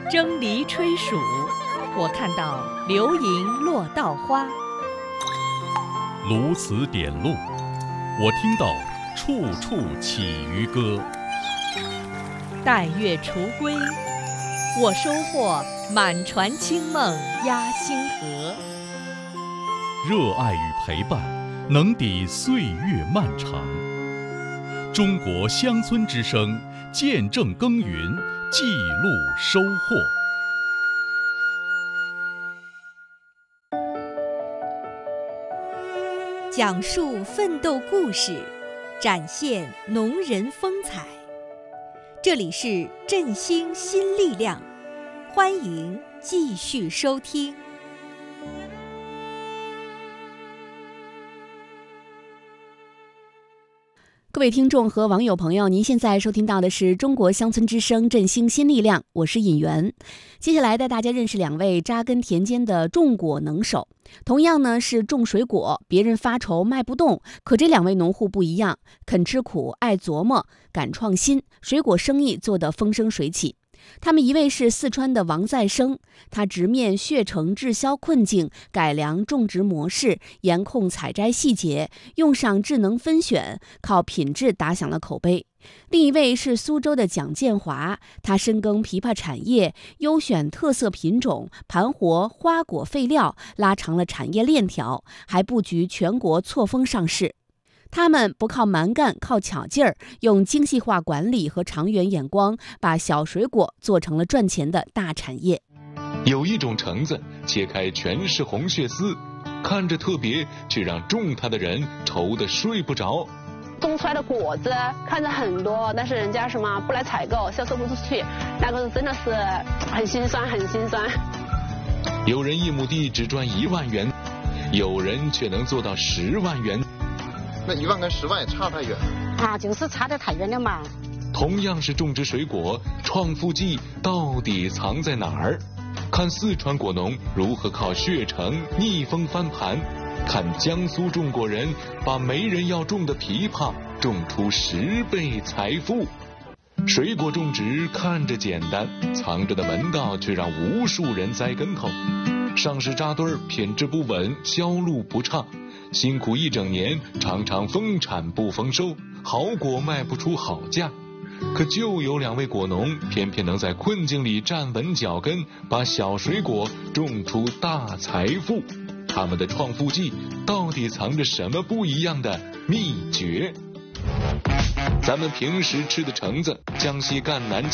蒸梨吹暑，我看到流萤落稻花。 鸬鹚点路，我听到处处起渔歌。 待月锄归，我收获满船清梦压星河。 热爱与陪伴，能抵岁月漫长。中国乡村之声，见证耕耘，记录收获。 讲述奋斗故事，展现农人风采。这里是振兴新力量，欢迎继续收听。 各位听众和网友朋友，您现在收听到的是中国乡村之声振兴新力量，我是尹媛。接下来带大家认识两位扎根田间的种果能手。同样呢是种水果，别人发愁卖不动，可这两位农户不一样，肯吃苦，爱琢磨，敢创新，水果生意做得风生水起。他们一位是四川的王再生，他直面血橙滞销困境，改良种植模式，严控采摘细节，用上智能分选，靠品质打响了口碑。另一位是苏州的蒋建华，他深耕枇杷产业，优选特色品种，盘活花果废料，拉长了产业链条，还布局全国错峰上市。他们不靠蛮干，靠巧劲儿，用精细化管理和长远眼光，把小水果做成了赚钱的大产业。 有一种橙子，切开全是红血丝，看着特别，却让种它的人愁得睡不着。 种出来的果子看着很多，但是人家什么不来采购，销售不出去，那个真的是很心酸，很心酸。 有人一亩地只赚1万元，有人却能做到10万元。 那1万跟10万也差太远了啊，就是差得太远了嘛。 同样是种植水果，创富剂到底藏在哪儿？看四川果农如何靠血橙逆风翻盘，看江苏种果人把没人要种的枇杷种出10倍财富。水果种植看着简单，藏着的门道却让无数人栽跟头。上市扎堆儿，品质不稳，销路不畅，辛苦一整年，常常丰产不丰收，好果卖不出好价。可就有2位果农，偏偏能在困境里站稳脚跟，把小水果种出大财富。他们的创富剂到底藏着什么不一样的秘诀？咱们平时吃的橙子，江西赣南